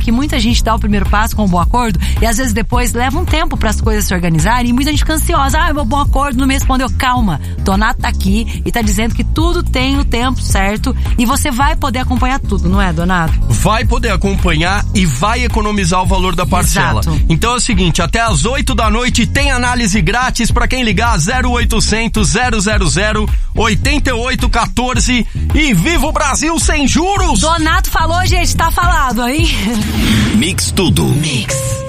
que muita gente dá o primeiro passo com um bom acordo e às vezes depois leva um tempo para as coisas se organizarem e muita gente fica ansiosa. Meu bom acordo não me respondeu. Calma, Donato tá aqui e tá dizendo que tudo tem o tempo certo e você vai poder acompanhar tudo, não é, Donato? Vai poder acompanhar e vai economizar o valor da parcela. Exato. Então é o seguinte, até às 8 da noite tem análise grátis para quem ligar 0800 000 8814 e viva o Brasil sem juros! Donato falou, gente, tá falado, hein? Mix Tudo. Mix.